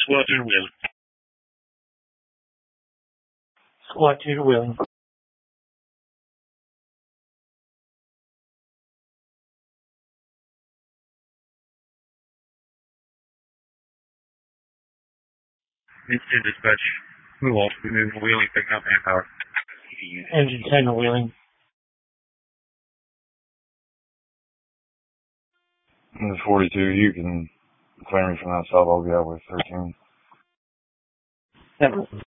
Squad 2 Wheeling. Squad 2 to Wheeling. Instant dispatch. Move off. We move Wheeling, picking up manpower. Engine 10 to Wheeling. This 42, you can clear me from that stop. I'll be out with 13. Never.